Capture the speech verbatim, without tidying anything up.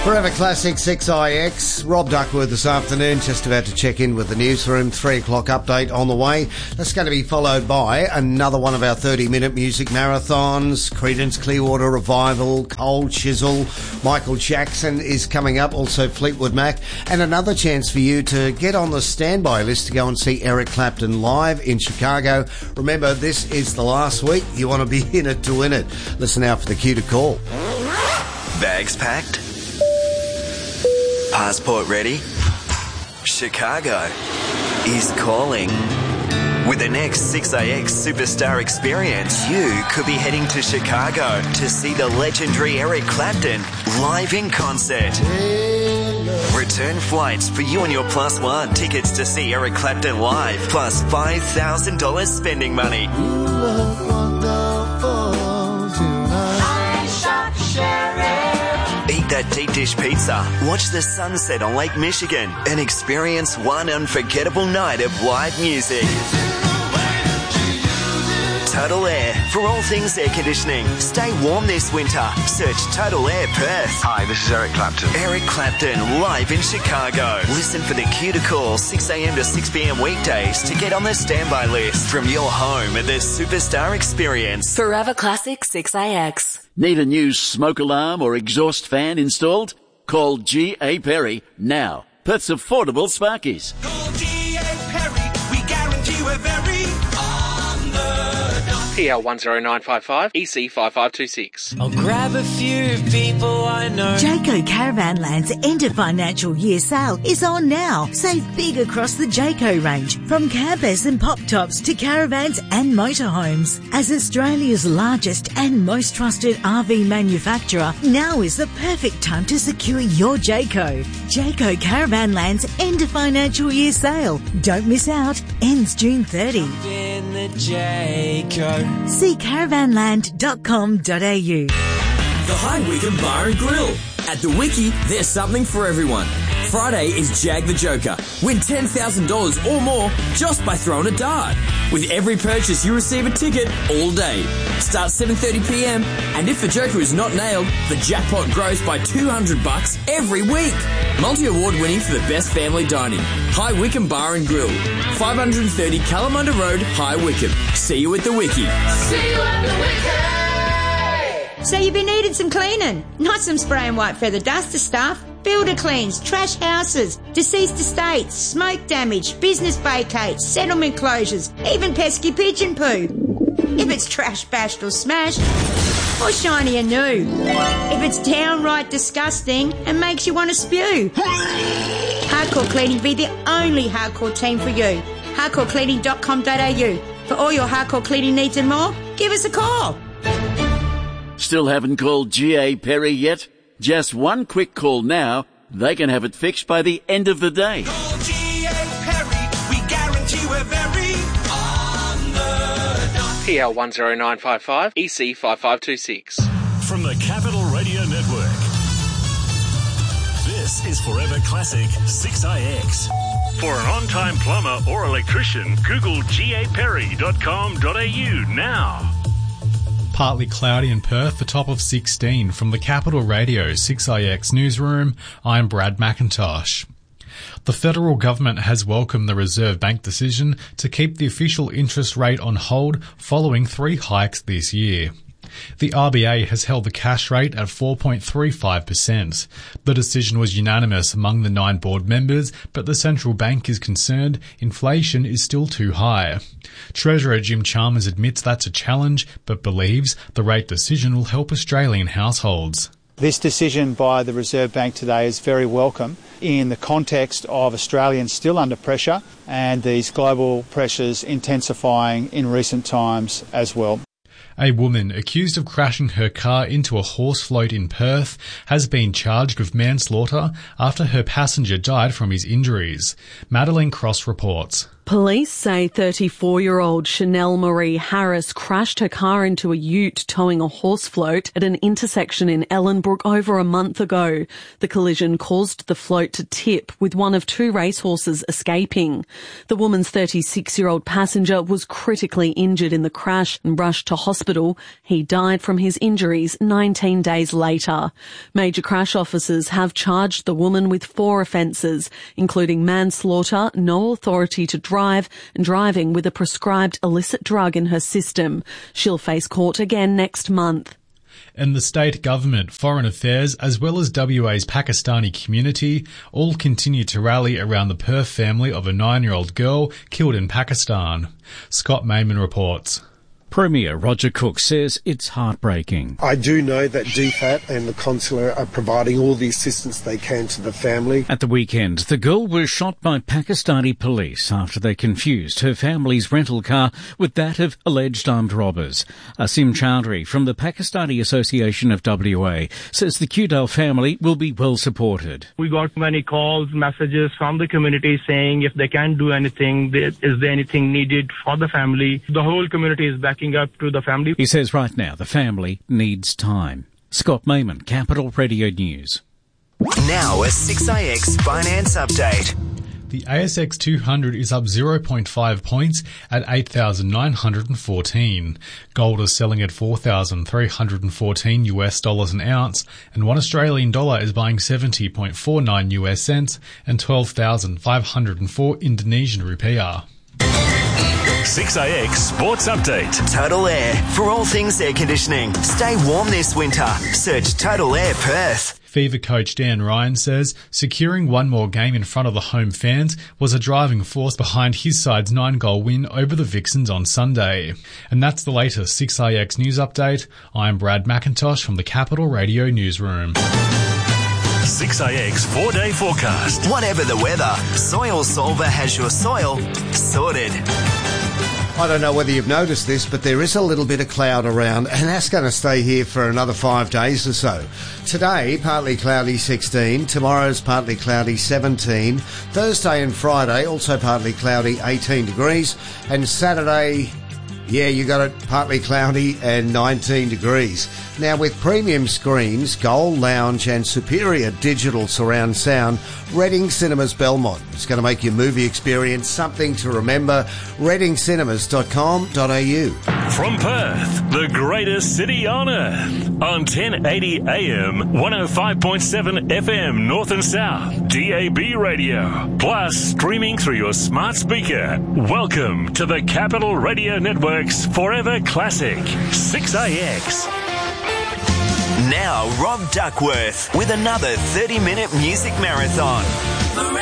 Forever Classic six I X. Rob Duckworth this afternoon, just about to check in with the newsroom. Three o'clock update on the way. That's going to be followed by another one of our thirty-minute music marathons. Creedence Clearwater Revival, Cold Chisel, Michael Jackson is coming up, also Fleetwood Mac, and another chance for you to get on the standby list to go and see Eric Clapton live in Chicago. Remember, this is the last week. You want to be in it to win it. Listen out for the cue to call. Bags packed? Passport ready? Chicago is calling. With the next six A X Superstar Experience, you could be heading to Chicago to see the legendary Eric Clapton live in concert. Return flights for you and your plus one tickets to see Eric Clapton live, plus five thousand dollars spending money. Eat that deep dish pizza, watch the sunset on Lake Michigan, and experience one unforgettable night of live music. Total Air, for all things air conditioning. Stay warm this winter. Search Total Air Perth. Hi, this is Eric Clapton. Eric Clapton, live in Chicago. Listen for the cue to call six a.m. to six p.m. weekdays to get on the standby list from your home at the Superstar Experience. Forever Classic six A X. Need a new smoke alarm or exhaust fan installed? Call G A Perry now. Perth's affordable Sparkies. Call G A Perry. We guarantee we're very on the dot. P L one zero nine five five, E C five five two six. I'll grab a few people I know. Jayco Caravanland's end of financial year sale is on now. Save big across the Jayco range, from campers and pop tops to caravans and motorhomes. As Australia's largest and most trusted R V manufacturer, now is the perfect time to secure your Jayco. Jayco Caravanland's end of financial year sale. Don't miss out. Ends June thirtieth. In the Jayco. See caravanland dot com dot a u. The High Wycombe Bar and Grill. At the Wiki, there's something for everyone. Friday is Jag the Joker. Win ten thousand dollars or more just by throwing a dart. With every purchase, you receive a ticket all day. Starts seven thirty p.m. and if the Joker is not nailed, the jackpot grows by two hundred bucks every week. Multi-award winning for the best family dining. High Wycombe Bar and Grill. five thirty Kalamunda Road, High Wycombe. See you at the Wiki. See you at the Wiki! So you've been needing some cleaning? Not some spray and white feather duster stuff. Builder cleans, trash houses, deceased estates, smoke damage, business vacates, settlement closures, even pesky pigeon poo. If it's trash bashed or smashed, or shiny and new. If it's downright disgusting and makes you want to spew. Hardcore Cleaning be the only hardcore team for you. hardcore cleaning dot com dot a u. For all your hardcore cleaning needs and more, give us a call. Still haven't called G A Perry yet? Just one quick call now. They can have it fixed by the end of the day. Call G A Perry. We guarantee we're very on the dot. P L one zero nine five five, E C five five two six. From the Capital Radio Network, this is Forever Classic six I X. For an on-time plumber or electrician, Google G A perry dot com dot a u now. Partly cloudy in Perth, the top of sixteen. From the Capital Radio six I X newsroom, I'm Brad McIntosh. The federal government has welcomed the Reserve Bank decision to keep the official interest rate on hold following three hikes this year. The R B A has held the cash rate at four point three five percent. The decision was unanimous among the nine board members, but the central bank is concerned inflation is still too high. Treasurer Jim Chalmers admits that's a challenge, but believes the rate decision will help Australian households. This decision by the Reserve Bank today is very welcome in the context of Australians still under pressure and these global pressures intensifying in recent times as well. A woman accused of crashing her car into a horse float in Perth has been charged with manslaughter after her passenger died from his injuries. Madeline Cross reports. Police say thirty-four-year-old Chanel Marie Harris crashed her car into a ute towing a horse float at an intersection in Ellenbrook over a month ago. The collision caused the float to tip, with one of two racehorses escaping. The woman's thirty-six-year-old passenger was critically injured in the crash and rushed to hospital. He died from his injuries nineteen days later. Major crash officers have charged the woman with four offences, including manslaughter, no authority to drive, and driving with a prescribed illicit drug in her system. She'll face court again next month. And the state government, foreign affairs, as well as W A's Pakistani community, all continue to rally around the Perth family of a nine-year-old girl killed in Pakistan. Scott Mayman reports. Premier Roger Cook says it's heartbreaking. I do know that D FAT and the consular are providing all the assistance they can to the family. At the weekend, the girl was shot by Pakistani police after they confused her family's rental car with that of alleged armed robbers. Asim Chowdhury from the Pakistani Association of W A says the Kudal family will be well supported. We got many calls, messages from the community saying if they can't do anything, is there anything needed for the family? The whole community is back up to the family. He says right now the family needs time. Scott Mayman, Capital Radio News. Now a six A X finance update. The A S X two hundred is up zero point five points at eight thousand nine hundred fourteen. Gold is selling at four thousand three hundred fourteen U S dollars an ounce, and one Australian dollar is buying seventy point four nine U S cents and twelve thousand five hundred four Indonesian rupiah. six A X Sports Update. Total Air. For all things air conditioning. Stay warm this winter. Search Total Air Perth. Fever coach Dan Ryan says securing one more game in front of the home fans was a driving force behind his side's nine-goal win over the Vixens on Sunday. And that's the latest six A X News Update. I'm Brad McIntosh from the Capital Radio Newsroom. six A X four-day forecast. Whatever the weather, Soil Solver has your soil sorted. I don't know whether you've noticed this, but there is a little bit of cloud around, and that's going to stay here for another five days or so. Today, partly cloudy sixteen. Tomorrow's partly cloudy seventeen. Thursday and Friday, also partly cloudy eighteen degrees. And Saturday, yeah, you got it, partly cloudy and nineteen degrees. Now, with premium screens, Gold Lounge and superior digital surround sound, Reading Cinemas Belmont is going to make your movie experience something to remember. reading cinemas dot com dot a u. From Perth, the greatest city on earth, on ten eighty A M, one oh five point seven F M North and South, D A B radio, plus streaming through your smart speaker. Welcome to the Capital Radio Network's Forever Classic, six A X. Now, Rob Duckworth with another thirty-minute music marathon.